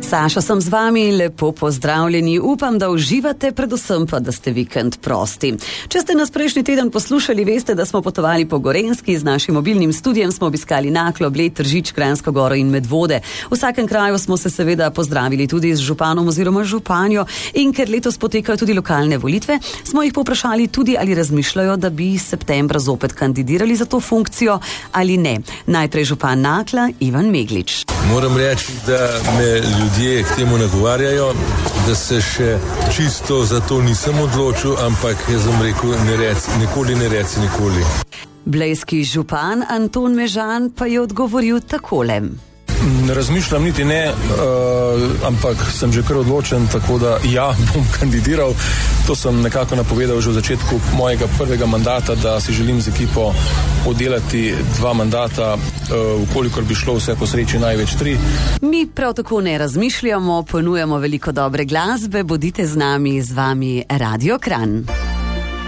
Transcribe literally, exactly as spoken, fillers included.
Saša, sem z vami, lepo pozdravljeni. Upam, da uživate, predvsem pa, da ste vikend prosti. Če ste nas prejšnji teden poslušali, veste, da smo potovali po Gorenjski, z našim mobilnim studijem smo obiskali Naklo, Bled, Tržič, Kranjsko Goro in Medvode. V vsakem kraju smo se seveda pozdravili tudi z županom oziroma županjo in ker letos potekajo tudi lokalne volitve, smo jih povprašali tudi, ali razmišljajo, da bi septembra zopet kandidirali za to funkcijo ali ne. Najprej župan Nakla, Ivan Meglič. Moram reči, da me ljudje k temu nagovarjajo, da se še čisto za to nisem odločil, ampak jaz sem rekel, ne rec, nikoli ne reci nikoli. Blejski župan Anton Mežan pa je odgovoril takole. Ne razmišljam niti ne, uh, ampak sem že kar odločen, tako da ja, bom kandidiral. To sem nekako napovedal že v začetku mojega prvega mandata, da si želim z ekipo oddelati dva mandata, uh, ukolikor bi šlo vse po sreči največ tri. Mi prav tako ne razmišljamo, ponujamo veliko dobre glasbe, bodite z nami, z vami Radio Kranj.